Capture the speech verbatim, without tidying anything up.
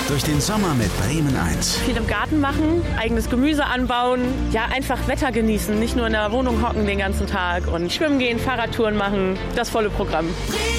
durch den Sommer mit Bremen eins. Viel im Garten machen, eigenes Gemüse anbauen, ja einfach Wetter genießen, nicht nur in der Wohnung hocken den ganzen Tag und schwimmen gehen, Fahrradtouren machen, das volle Programm.